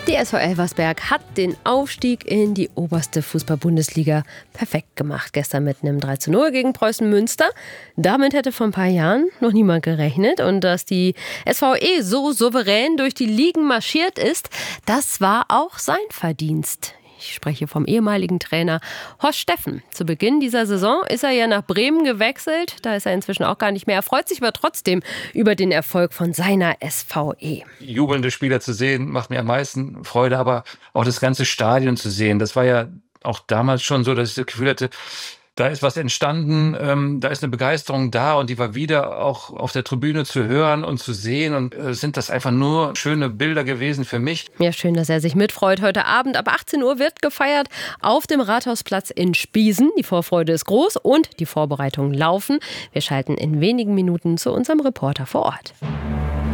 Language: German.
Die SV Elversberg hat den Aufstieg in die oberste Fußball-Bundesliga perfekt gemacht. Gestern mit einem 3:0 gegen Preußen Münster. Damit hätte vor ein paar Jahren noch niemand gerechnet. Und dass die SVE so souverän durch die Ligen marschiert ist, das war auch sein Verdienst. Ich spreche vom ehemaligen Trainer Horst Steffen. Zu Beginn dieser Saison ist er ja nach Bremen gewechselt. Da ist er inzwischen auch gar nicht mehr. Er freut sich aber trotzdem über den Erfolg von seiner SVE. Jubelnde Spieler zu sehen, macht mir am meisten Freude, aber auch das ganze Stadion zu sehen. Das war ja auch damals schon so, dass ich das Gefühl hatte, da ist was entstanden, da ist eine Begeisterung da und die war wieder auch auf der Tribüne zu hören und zu sehen und sind das einfach nur schöne Bilder gewesen für mich. Ja, schön, dass er sich mitfreut. Heute Abend ab 18 Uhr wird gefeiert auf dem Rathausplatz in Spiesen. Die Vorfreude ist groß und die Vorbereitungen laufen. Wir schalten in wenigen Minuten zu unserem Reporter vor Ort.